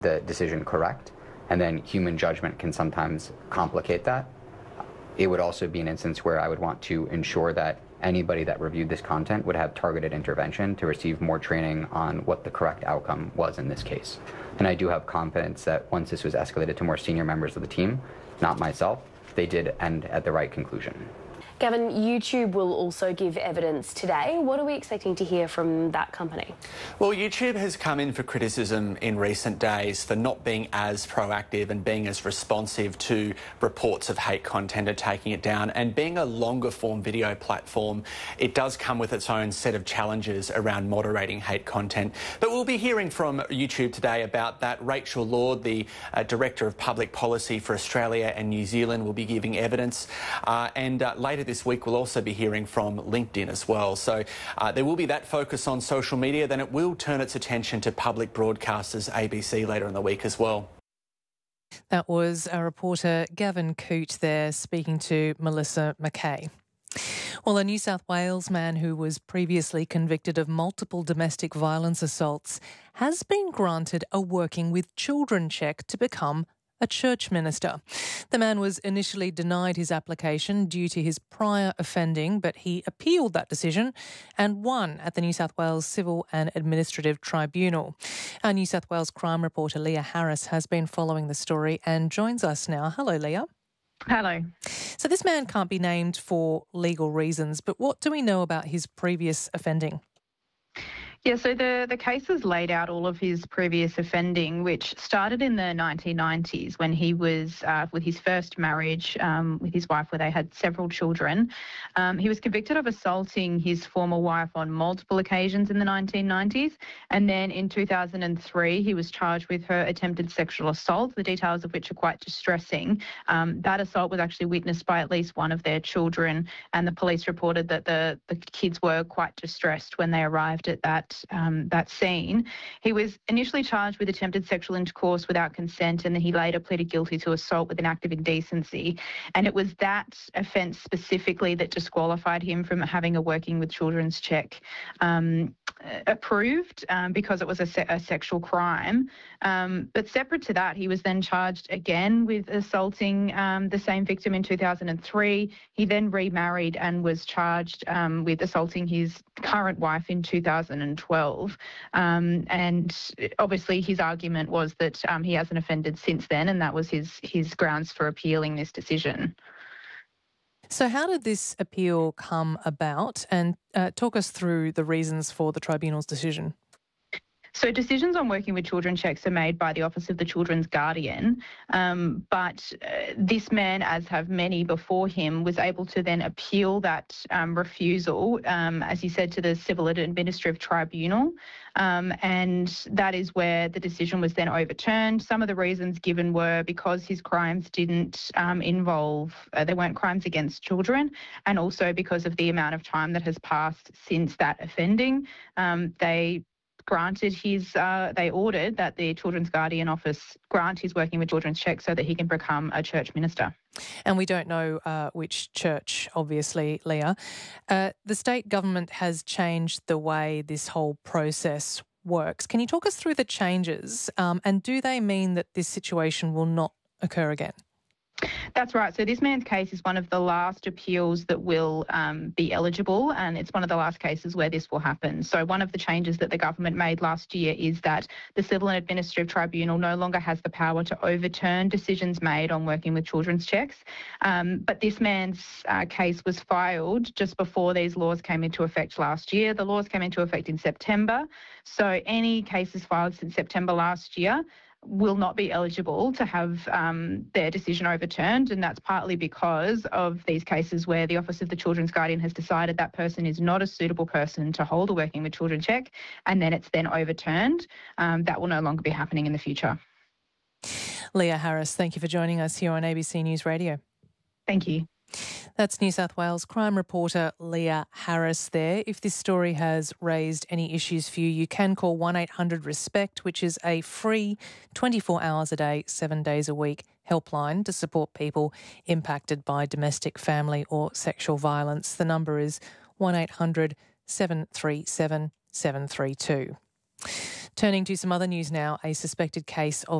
the decision correct, and then human judgment can sometimes complicate that. It would also be an instance where I would want to ensure that anybody that reviewed this content would have targeted intervention to receive more training on what the correct outcome was in this case. And I do have confidence that once this was escalated to more senior members of the team, not myself, they did end at the right conclusion. Gavin, YouTube will also give evidence today. What are we expecting to hear from that company? Well, YouTube has come in for criticism in recent days for not being as proactive and being as responsive to reports of hate content and taking it down. And being a longer form video platform, it does come with its own set of challenges around moderating hate content. But we'll be hearing from YouTube today about that. Rachel Lord, the Director of Public Policy for Australia and New Zealand, will be giving evidence. And later this week we'll also be hearing from LinkedIn as well. So there will be that focus on social media, then it will turn its attention to public broadcasters, ABC, later in the week as well. That was our reporter Gavin Coote there speaking to Melissa McKay. Well, a New South Wales man who was previously convicted of multiple domestic violence assaults has been granted a Working with Children check to become a church minister. The man was initially denied his application due to his prior offending, but he appealed that decision and won at the New South Wales Civil and Administrative Tribunal. Our New South Wales crime reporter Leah Harris has been following the story and joins us now. Hello, Leah. Hello. So this man can't be named for legal reasons, but what do we know about his previous offending? Yeah, so the case has laid out all of his previous offending, which started in the 1990s when he was with his first marriage with his wife, where they had several children. He was convicted of assaulting his former wife on multiple occasions in the 1990s. And then in 2003, he was charged with her attempted sexual assault, the details of which are quite distressing. That assault was actually witnessed by at least one of their children, and the police reported that the kids were quite distressed when they arrived at that scene. He was initially charged with attempted sexual intercourse without consent, and then he later pleaded guilty to assault with an act of indecency. And it was that offence specifically that disqualified him from having a Working with Children's check approved because it was a sexual crime. But separate to that, he was then charged again with assaulting the same victim in 2003. He then remarried and was charged with assaulting his current wife in 2012. And obviously his argument was that he hasn't offended since then, and that was his grounds for appealing this decision. So how did this appeal come about? And talk us through the reasons for the tribunal's decision. So decisions on Working with Children checks are made by the Office of the Children's Guardian, but this man, as have many before him, was able to then appeal that refusal, as he said, to the Civil and Administrative Tribunal, and that is where the decision was then overturned. Some of the reasons given were because his crimes didn't involve, they weren't crimes against children, and also because of the amount of time that has passed since that offending. They ordered that the Children's Guardian Office grant his Working with Children's check so that he can become a church minister. And we don't know which church, obviously, Leah. The state government has changed the way this whole process works. Can you talk us through the changes, and do they mean that this situation will not occur again? That's right. So this man's case is one of the last appeals that will be eligible, and it's one of the last cases where this will happen. So one of the changes that the government made last year is that the Civil and Administrative Tribunal no longer has the power to overturn decisions made on Working with Children's checks. But this man's case was filed just before these laws came into effect last year. The laws came into effect in September. So any cases filed since September last year will not be eligible to have their decision overturned, and that's partly because of these cases where the Office of the Children's Guardian has decided that person is not a suitable person to hold a Working with Children check, and then it's then overturned. That will no longer be happening in the future. Leah Harris, thank you for joining us here on ABC News Radio. Thank you. That's New South Wales crime reporter Leah Harris there. If this story has raised any issues for you, you can call 1-800-RESPECT, which is a free 24 hours a day, 7 days a week helpline to support people impacted by domestic, family or sexual violence. The number is 1-800-737-732. Turning to some other news now, a suspected case of